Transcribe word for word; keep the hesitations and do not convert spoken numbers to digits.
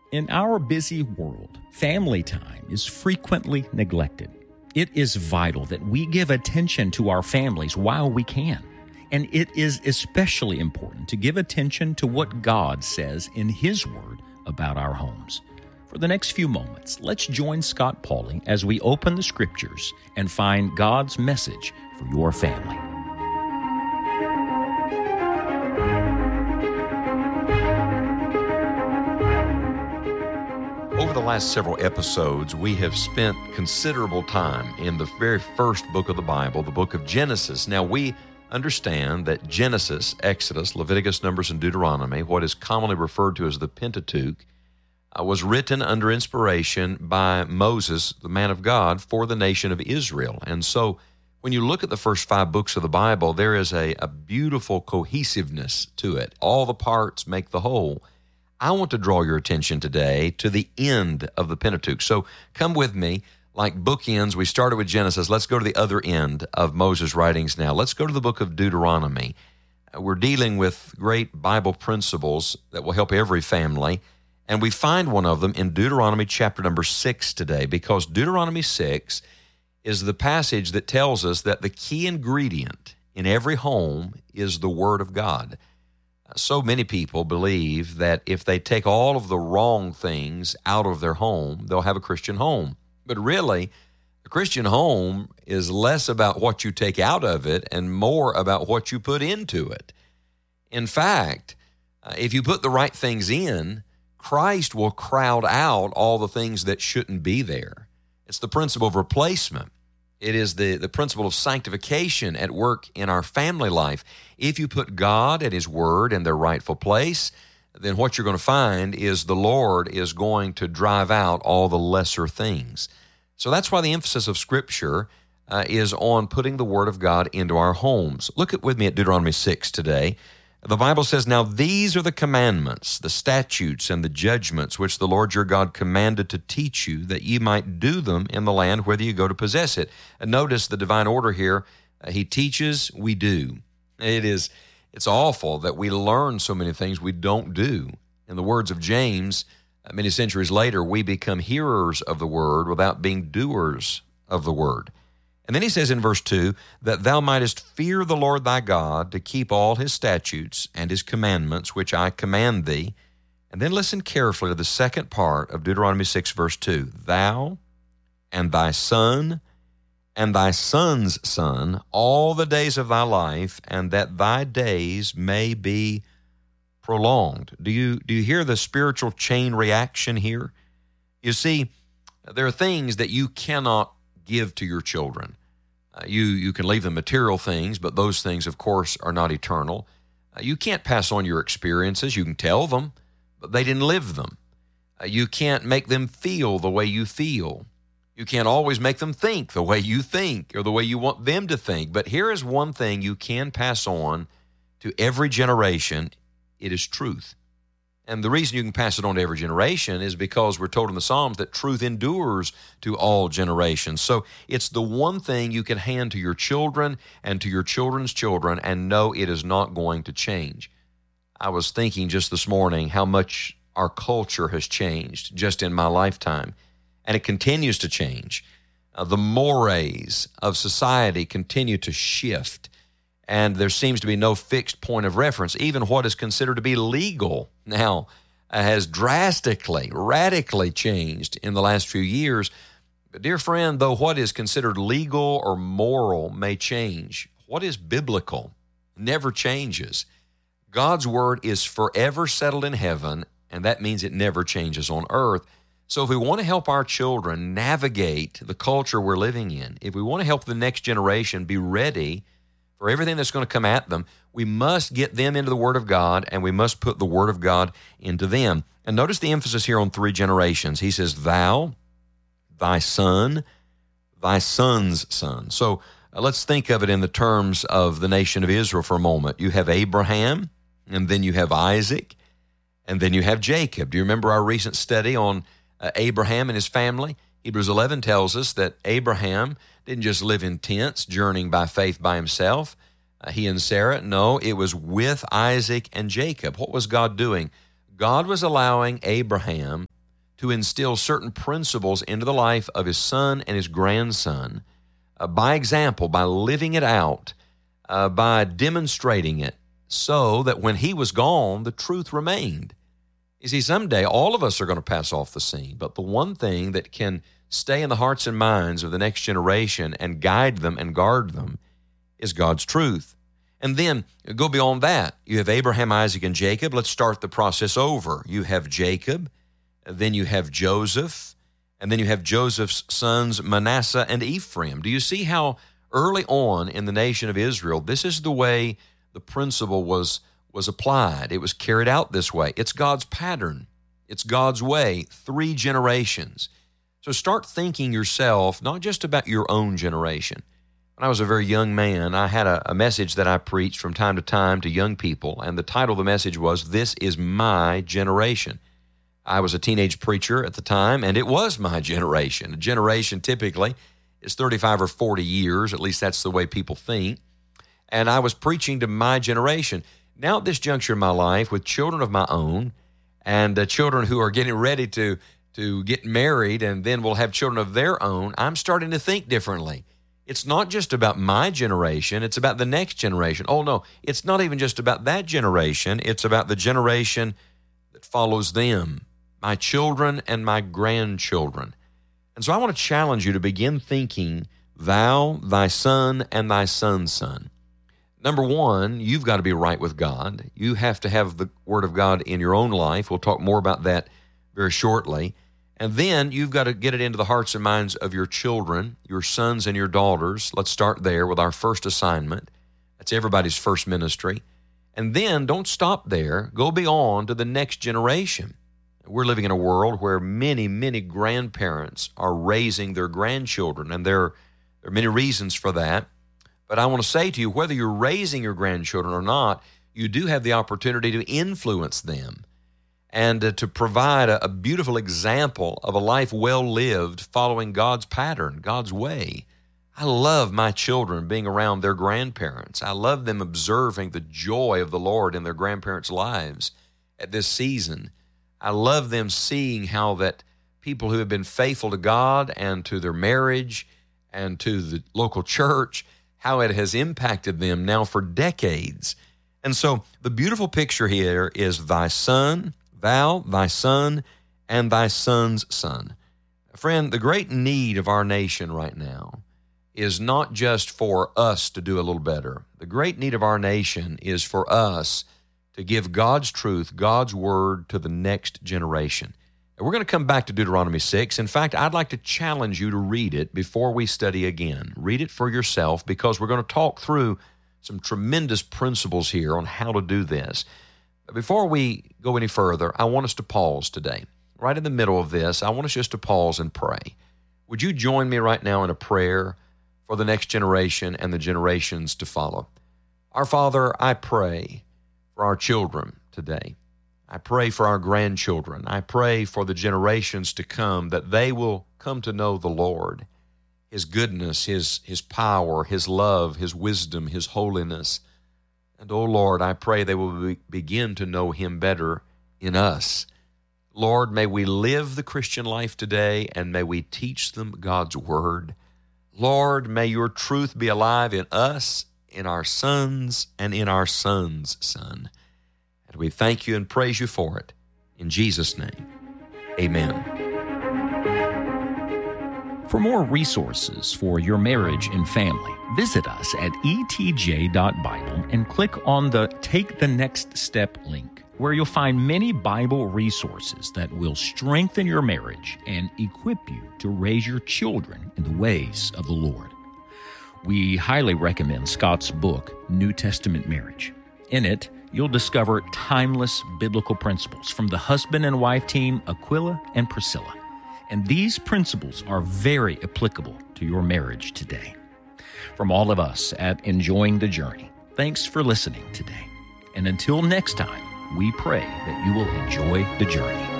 In our busy world, family time is frequently neglected. It is vital that we give attention to our families while we can. And it is especially important to give attention to what God says in His Word about our homes. For the next few moments, let's join Scott Pauley as we open the Scriptures and find God's message for your family. Over the last several episodes, we have spent considerable time in the very first book of the Bible, the book of Genesis. Now, we understand that Genesis, Exodus, Leviticus, Numbers, and Deuteronomy, what is commonly referred to as the Pentateuch, uh, was written under inspiration by Moses, the man of God, for the nation of Israel. And so, when you look at the first five books of the Bible, there is a, a beautiful cohesiveness to it. All the parts make the whole. I want to draw your attention today to the end of the Pentateuch. So come with me, like bookends. We started with Genesis. Let's go to the other end of Moses' writings now. Let's go to the book of Deuteronomy. We're dealing with great Bible principles that will help every family, and we find one of them in Deuteronomy chapter number six today, because Deuteronomy six is the passage that tells us that the key ingredient in every home is the Word of God. So many people believe that if they take all of the wrong things out of their home, they'll have a Christian home. But really, the Christian home is less about what you take out of it and more about what you put into it. In fact, uh, if you put the right things in, Christ will crowd out all the things that shouldn't be there. It's the principle of replacement. It is the, the principle of sanctification at work in our family life. If you put God and His Word in their rightful place, then what you're going to find is the Lord is going to drive out all the lesser things. So that's why the emphasis of Scripture uh, is on putting the Word of God into our homes. Look at with me at Deuteronomy six today. The Bible says, "Now these are the commandments, the statutes, and the judgments which the Lord your God commanded to teach you, that ye might do them in the land whither you go to possess it." And notice the divine order here. Uh, he teaches, we do. It is, it's awful that we learn so many things we don't do. In the words of James, uh, many centuries later, we become hearers of the word without being doers of the word. And then he says in verse two, "that thou mightest fear the Lord thy God, to keep all His statutes and His commandments, which I command thee." And then listen carefully to the second part of Deuteronomy six, verse two. "Thou and thy son and thy son's son all the days of thy life, and that thy days may be prolonged." Do you, do you hear the spiritual chain reaction here? You see, there are things that you cannot give to your children. Uh, you, you can leave them material things, but those things, of course, are not eternal. Uh, you can't pass on your experiences. You can tell them, but they didn't live them. Uh, you can't make them feel the way you feel. You can't always make them think the way you think or the way you want them to think. But here is one thing you can pass on to every generation. It is truth. And the reason you can pass it on to every generation is because we're told in the Psalms that truth endures to all generations. So it's the one thing you can hand to your children and to your children's children and know it is not going to change. I was thinking just this morning how much our culture has changed just in my lifetime, and it continues to change. Uh, the mores of society continue to shift, and there seems to be no fixed point of reference. Even what is considered to be legal now uh, has drastically, radically changed in the last few years. But dear friend, though what is considered legal or moral may change, what is biblical never changes. God's word is forever settled in heaven, and that means it never changes on earth. So if we want to help our children navigate the culture we're living in, if we want to help the next generation be ready for everything that's going to come at them, we must get them into the Word of God, and we must put the Word of God into them. And notice the emphasis here on three generations. He says, "Thou, thy son, thy son's son." So uh, let's think of it in the terms of the nation of Israel for a moment. You have Abraham, and then you have Isaac, and then you have Jacob. Do you remember our recent study on uh, Abraham and his family? Hebrews eleven tells us that Abraham didn't just live in tents, journeying by faith by himself. Uh, he and Sarah, no, it was with Isaac and Jacob. What was God doing? God was allowing Abraham to instill certain principles into the life of his son and his grandson uh, by example, by living it out, uh, by demonstrating it, so that when he was gone, the truth remained. You see, someday all of us are going to pass off the scene, but the one thing that can stay in the hearts and minds of the next generation and guide them and guard them is God's truth. And then go beyond that. You have Abraham, Isaac, and Jacob. Let's start the process over. You have Jacob, then you have Joseph, and then you have Joseph's sons Manasseh and Ephraim. Do you see how early on in the nation of Israel, this is the way the principle was, was applied. It was carried out this way. It's God's pattern. It's God's way, three generations. So start thinking yourself, not just about your own generation. When I was a very young man, I had a, a message that I preached from time to time to young people, and the title of the message was, "This is My Generation." I was a teenage preacher at the time, and it was my generation. A generation typically is thirty-five or forty years, at least that's the way people think. And I was preaching to my generation. Now at this juncture in my life, with children of my own, and uh, children who are getting ready to, to get married and then will have children of their own, I'm starting to think differently. It's not just about my generation, it's about the next generation. Oh no, it's not even just about that generation, it's about the generation that follows them, my children and my grandchildren. And so I want to challenge you to begin thinking, thou, thy son, and thy son's son. Number one, you've got to be right with God. You have to have the Word of God in your own life. We'll talk more about that very shortly. And then you've got to get it into the hearts and minds of your children, your sons and your daughters. Let's start there with our first assignment. That's everybody's first ministry. And then don't stop there. Go beyond to the next generation. We're living in a world where many, many grandparents are raising their grandchildren, and there, there are many reasons for that. But I want to say to you, whether you're raising your grandchildren or not, you do have the opportunity to influence them and uh, to provide a, a beautiful example of a life well lived following God's pattern, God's way. I love my children being around their grandparents. I love them observing the joy of the Lord in their grandparents' lives at this season. I love them seeing how that people who have been faithful to God and to their marriage and to the local church, how it has impacted them now for decades. And so the beautiful picture here is thy son, thou, thy son, and thy son's son. Friend, the great need of our nation right now is not just for us to do a little better. The great need of our nation is for us to give God's truth, God's word to the next generation. And we're going to come back to Deuteronomy six. In fact, I'd like to challenge you to read it before we study again. Read it for yourself, because we're going to talk through some tremendous principles here on how to do this. But before we go any further, I want us to pause today. Right in the middle of this, I want us just to pause and pray. Would you join me right now in a prayer for the next generation and the generations to follow? Our Father, I pray for our children today. I pray for our grandchildren. I pray for the generations to come, that they will come to know the Lord, His goodness, His, His power, His love, His wisdom, His holiness. And, oh Lord, I pray they will be, begin to know Him better in us. Lord, may we live the Christian life today, and may we teach them God's word. Lord, may your truth be alive in us, in our sons, and in our son's son. And we thank you and praise you for it. In Jesus' name, amen. For more resources for your marriage and family, visit us at e t j dot bible and click on the Take the Next Step link, where you'll find many Bible resources that will strengthen your marriage and equip you to raise your children in the ways of the Lord. We highly recommend Scott's book, New Testament Marriage. In it, you'll discover timeless biblical principles from the husband and wife team, Aquila and Priscilla. And these principles are very applicable to your marriage today. From all of us at Enjoying the Journey, thanks for listening today. And until next time, we pray that you will enjoy the journey.